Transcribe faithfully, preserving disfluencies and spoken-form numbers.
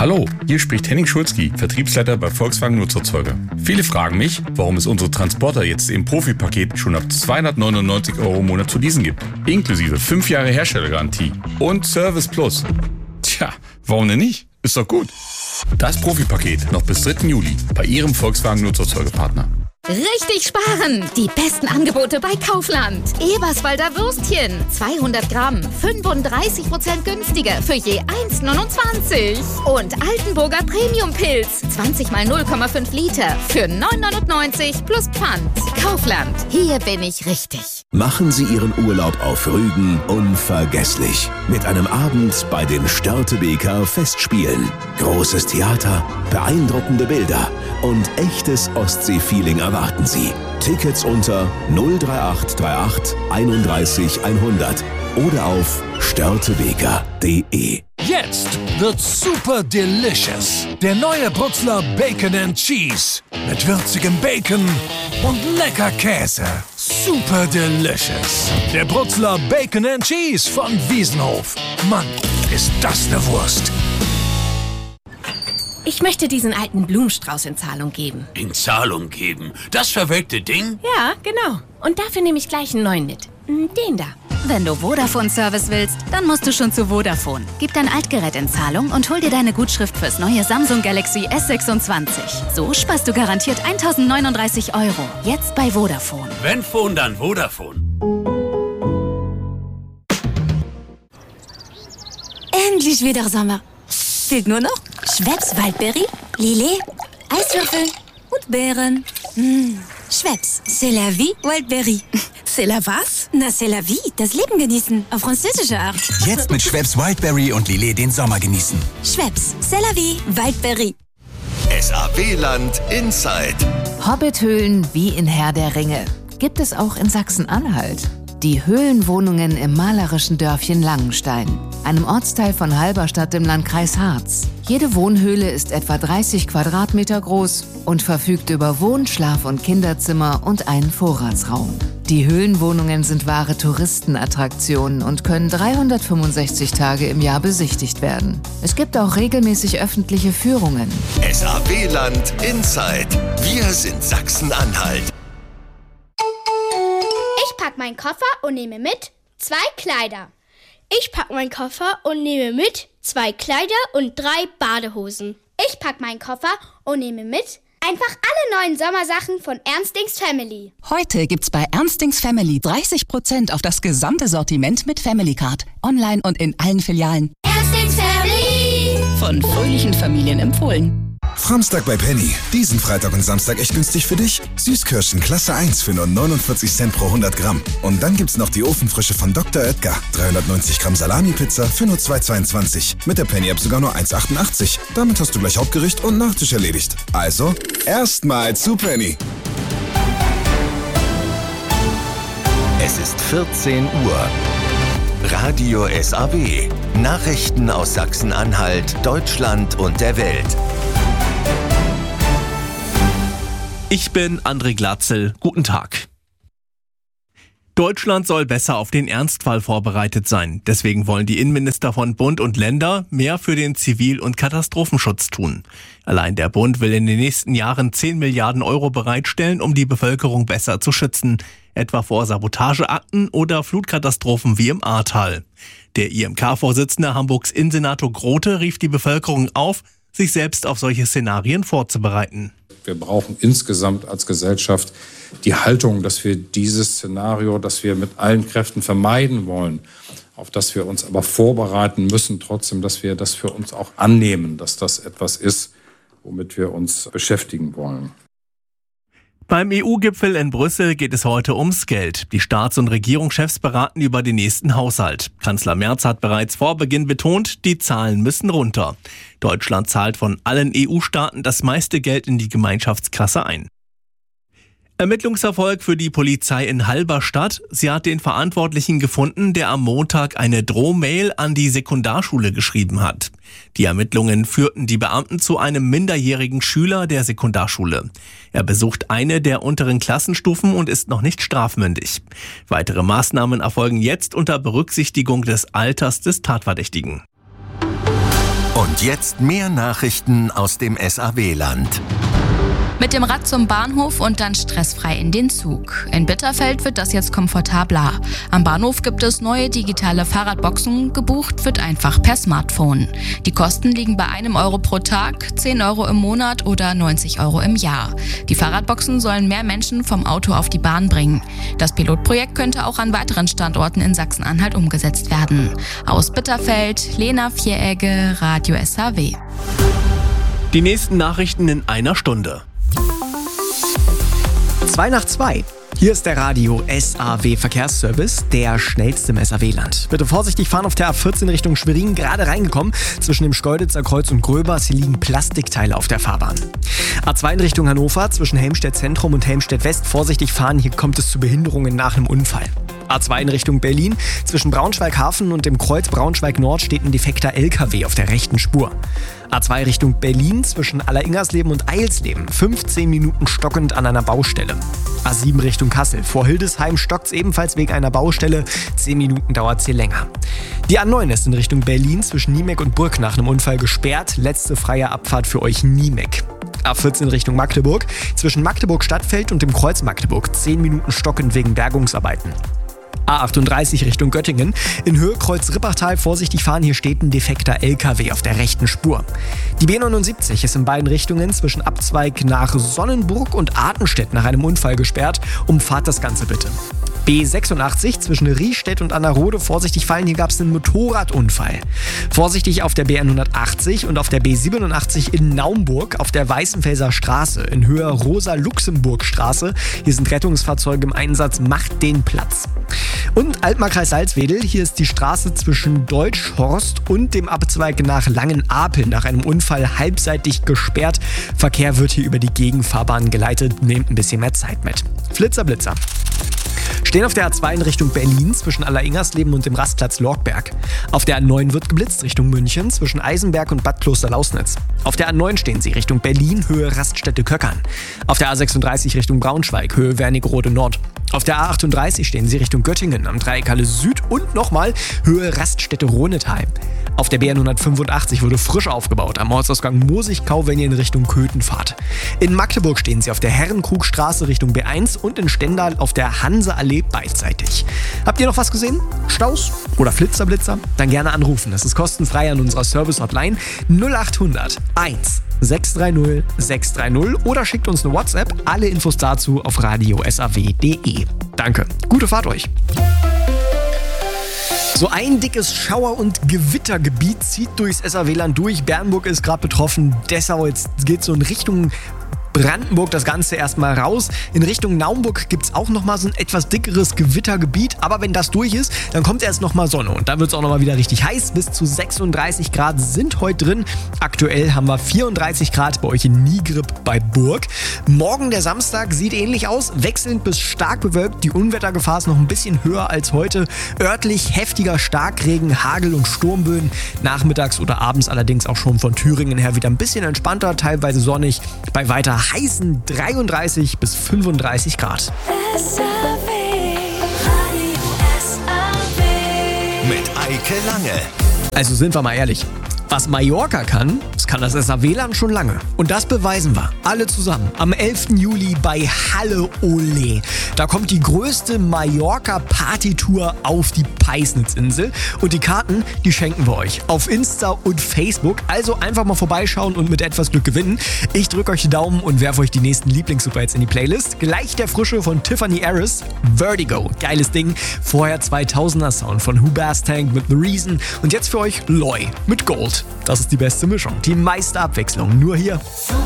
Hallo, hier spricht Henning Schulzki, Vertriebsleiter bei Volkswagen Nutzerzeuger. Viele fragen mich, warum es unsere Transporter jetzt im Profi-Paket schon ab zweihundertneunundneunzig Euro im Monat zu leasen gibt. Inklusive fünf Jahre Herstellergarantie und Service Plus. Tja, warum denn nicht? Ist doch gut. Das Profi-Paket noch bis dritten Juli bei Ihrem Volkswagen Nutzerzeugerpartner. Richtig sparen! Die besten Angebote bei Kaufland. Eberswalder Würstchen, zweihundert Gramm, fünfunddreißig Prozent günstiger für je eins Komma neunundzwanzig. Und Altenburger Premium-Pilz, zwanzig mal null Komma fünf Liter für neun neunundneunzig plus Pfand. Kaufland, hier bin ich richtig. Machen Sie Ihren Urlaub auf Rügen unvergesslich. Mit einem Abend bei den Störtebeker Festspielen. Großes Theater, beeindruckende Bilder und echtes Ostsee-Feeling erwarten Sie. Tickets unter null drei acht drei acht einunddreißig hundert oder auf störtebeker punkt de. Jetzt wird super delicious. Der neue Brutzler Bacon and Cheese. Mit würzigem Bacon und lecker Käse. Super delicious. Der Brutzler Bacon and Cheese von Wiesenhof. Mann, ist das eine Wurst. Ich möchte diesen alten Blumenstrauß in Zahlung geben. In Zahlung geben? Das verwelkte Ding? Ja, genau. Und dafür nehme ich gleich einen neuen mit. Den da. Wenn du Vodafone-Service willst, dann musst du schon zu Vodafone. Gib dein Altgerät in Zahlung und hol dir deine Gutschrift fürs neue Samsung Galaxy S sechsundzwanzig. So sparst du garantiert eintausendneununddreißig Euro. Jetzt bei Vodafone. Wenn Phone, dann Vodafone. Endlich wieder Sommer. Fehlt nur noch Schweppes Waldbeere, Lillet, Eiswürfel und Beeren. Mmh. Schweppes, c'est la vie, Waldbeere. C'est la was? Na, c'est la vie, das Leben genießen, auf französische Art. Jetzt mit Schweppes Wildberry und Lillet den Sommer genießen. Schweppes, c'est la vie, Waldbeere. S A W-Land Inside. Hobbithöhlen wie in Herr der Ringe. Gibt es auch in Sachsen-Anhalt. Die Höhlenwohnungen im malerischen Dörfchen Langenstein, einem Ortsteil von Halberstadt im Landkreis Harz. Jede Wohnhöhle ist etwa dreißig Quadratmeter groß und verfügt über Wohn-, Schlaf- und Kinderzimmer und einen Vorratsraum. Die Höhlenwohnungen sind wahre Touristenattraktionen und können dreihundertfünfundsechzig Tage im Jahr besichtigt werden. Es gibt auch regelmäßig öffentliche Führungen. S A W-Land Inside. Wir sind Sachsen-Anhalt. Ich pack meinen Koffer und nehme mit zwei Kleider. Ich pack meinen Koffer und nehme mit zwei Kleider und drei Badehosen. Ich pack meinen Koffer und nehme mit einfach alle neuen Sommersachen von Ernstings Family. Heute gibt's bei Ernstings Family dreißig Prozent auf das gesamte Sortiment mit Family Card. Online und in allen Filialen. Ernstings Family! Von fröhlichen Familien empfohlen. Samstag bei Penny. Diesen Freitag und Samstag echt günstig für dich. Süßkirschen Klasse eins für nur neunundvierzig Cent pro hundert Gramm. Und dann gibt's noch die Ofenfrische von Doktor Oetker. dreihundertneunzig Gramm Salami-Pizza für nur zwei Euro zweiundzwanzig. Mit der Penny-App sogar nur eins Euro achtundachtzig. Damit hast du gleich Hauptgericht und Nachtisch erledigt. Also, erstmal zu Penny. Es ist vierzehn Uhr. Radio S A W. Nachrichten aus Sachsen-Anhalt, Deutschland und der Welt. Ich bin André Glatzel. Guten Tag. Deutschland soll besser auf den Ernstfall vorbereitet sein. Deswegen wollen die Innenminister von Bund und Länder mehr für den Zivil- und Katastrophenschutz tun. Allein der Bund will in den nächsten Jahren zehn Milliarden Euro bereitstellen, um die Bevölkerung besser zu schützen. Etwa vor Sabotageakten oder Flutkatastrophen wie im Ahrtal. Der I M K-Vorsitzende Hamburgs Innensenator Grote rief die Bevölkerung auf, sich selbst auf solche Szenarien vorzubereiten. Wir brauchen insgesamt als Gesellschaft die Haltung, dass wir dieses Szenario, das wir mit allen Kräften vermeiden wollen, auf das wir uns aber vorbereiten müssen, trotzdem, dass wir das für uns auch annehmen, dass das etwas ist, womit wir uns beschäftigen wollen. Beim E U-Gipfel in Brüssel geht es heute ums Geld. Die Staats- und Regierungschefs beraten über den nächsten Haushalt. Kanzler Merz hat bereits vor Beginn betont, die Zahlen müssen runter. Deutschland zahlt von allen E U-Staaten das meiste Geld in die Gemeinschaftskasse ein. Ermittlungserfolg für die Polizei in Halberstadt. Sie hat den Verantwortlichen gefunden, der am Montag eine Drohmail an die Sekundarschule geschrieben hat. Die Ermittlungen führten die Beamten zu einem minderjährigen Schüler der Sekundarschule. Er besucht eine der unteren Klassenstufen und ist noch nicht strafmündig. Weitere Maßnahmen erfolgen jetzt unter Berücksichtigung des Alters des Tatverdächtigen. Und jetzt mehr Nachrichten aus dem S A W-Land. Mit dem Rad zum Bahnhof und dann stressfrei in den Zug. In Bitterfeld wird das jetzt komfortabler. Am Bahnhof gibt es neue digitale Fahrradboxen. Gebucht wird einfach per Smartphone. Die Kosten liegen bei einem Euro pro Tag, zehn Euro im Monat oder neunzig Euro im Jahr. Die Fahrradboxen sollen mehr Menschen vom Auto auf die Bahn bringen. Das Pilotprojekt könnte auch an weiteren Standorten in Sachsen-Anhalt umgesetzt werden. Aus Bitterfeld, Lena Vieregge, Radio S A W. Die nächsten Nachrichten in einer Stunde. Zwei nach zwei. Hier ist der Radio S A W Verkehrsservice, der schnellste im S A W-Land. Bitte vorsichtig fahren auf der A vierzehn Richtung Schwerin, gerade reingekommen. Zwischen dem Schkeuditzer Kreuz und Gröbers, hier liegen Plastikteile auf der Fahrbahn. A zwei in Richtung Hannover, zwischen Helmstedt Zentrum und Helmstedt West, vorsichtig fahren, hier kommt es zu Behinderungen nach einem Unfall. A zwei in Richtung Berlin, zwischen Braunschweig Hafen und dem Kreuz Braunschweig Nord steht ein defekter L K W auf der rechten Spur. A zwei Richtung Berlin, zwischen Alleringersleben und Eilsleben, fünfzehn Minuten stockend an einer Baustelle. A sieben Richtung Kassel, vor Hildesheim stockt's ebenfalls wegen einer Baustelle, zehn Minuten dauert's hier länger. Die A neun ist in Richtung Berlin, zwischen Niemek und Burg nach einem Unfall gesperrt, letzte freie Abfahrt für euch Niemek. A vierzehn Richtung Magdeburg, zwischen Magdeburg-Stadtfeld und dem Kreuz Magdeburg, zehn Minuten stockend wegen Bergungsarbeiten. A achtunddreißig Richtung Göttingen. In Höhe Kreuz Rippachtal vorsichtig fahren, hier steht ein defekter L K W auf der rechten Spur. Die B neunundsiebzig ist in beiden Richtungen zwischen Abzweig nach Sonnenburg und Artenstedt nach einem Unfall gesperrt. Umfahrt das Ganze bitte. B sechsundachtzig zwischen Riestedt und Annerode, vorsichtig fallen, hier gab es einen Motorradunfall. Vorsichtig auf der B hundertachtzig und auf der B siebenundachtzig in Naumburg auf der Weißenfelser Straße in Höhe Rosa-Luxemburg-Straße. Hier sind Rettungsfahrzeuge im Einsatz, macht den Platz. Und Altmark-Kreis Salzwedel, hier ist die Straße zwischen Deutschhorst und dem Abzweig nach Langenapel nach einem Unfall halbseitig gesperrt. Verkehr wird hier über die Gegenfahrbahn geleitet, nehmt ein bisschen mehr Zeit mit. Flitzer, Blitzer. Stehen auf der A zwei in Richtung Berlin zwischen Alleringersleben und dem Rastplatz Lorgberg. Auf der A neun wird geblitzt Richtung München zwischen Eisenberg und Bad Kloster-Lausnitz. Auf der A neun stehen sie Richtung Berlin, Höhe Raststätte-Köckern. Auf der A sechsunddreißig Richtung Braunschweig, Höhe Wernigerode Nord. Auf der A achtunddreißig stehen sie Richtung Göttingen am Dreieck Halle Süd und nochmal Höhe Raststätte Ronetal. Auf der B hundertfünfundachtzig wurde frisch aufgebaut am Ortsausgang Mosigkau, wenn ihr in Richtung Köthen fahrt. In Magdeburg stehen sie auf der Herrenkrugstraße Richtung B eins und in Stendal auf der Hanseallee beidseitig. Habt ihr noch was gesehen? Staus oder Flitzerblitzer? Dann gerne anrufen. Das ist kostenfrei an unserer Service-Hotline null achthundert eins sechs drei null sechs drei null oder schickt uns eine WhatsApp. Alle Infos dazu auf radio s a w punkt d e. Danke. Gute Fahrt euch. So ein dickes Schauer- und Gewittergebiet zieht durchs S A W-Land durch. Bernburg ist gerade betroffen. Dessau, jetzt geht so in Richtung Brandenburg das Ganze erstmal raus. In Richtung Naumburg gibt es auch nochmal so ein etwas dickeres Gewittergebiet. Aber wenn das durch ist, dann kommt erst nochmal Sonne. Und dann wird es auch nochmal wieder richtig heiß. Bis zu sechsunddreißig Grad sind heute drin. Aktuell haben wir vierunddreißig Grad bei euch in Nigrib bei Burg. Morgen, der Samstag, sieht ähnlich aus. Wechselnd bis stark bewölkt. Die Unwettergefahr ist noch ein bisschen höher als heute. Örtlich heftiger Starkregen, Hagel und Sturmböen. Nachmittags oder abends allerdings auch schon von Thüringen her wieder ein bisschen entspannter, teilweise sonnig. Bei weiter heißen dreiunddreißig bis fünfunddreißig Grad. S A W, Radio S A W. Mit Eike Lange. Also sind wir mal ehrlich. Was Mallorca kann, das kann das S A W-Land schon lange. Und das beweisen wir alle zusammen am elften Juli bei Halle Ole. Da kommt die größte Mallorca-Partytour auf die Peisnitzinsel. Und die Karten, die schenken wir euch auf Insta und Facebook. Also einfach mal vorbeischauen und mit etwas Glück gewinnen. Ich drücke euch die Daumen und werfe euch die nächsten Lieblings-Superhits in die Playlist. Gleich der Frische von Tiffany Harris, Vertigo. Geiles Ding. Vorher zweitausender Sound von Hubass Tank mit The Reason. Und jetzt für euch Loy mit Gold. Das ist die beste Mischung, die meiste Abwechslung, nur hier.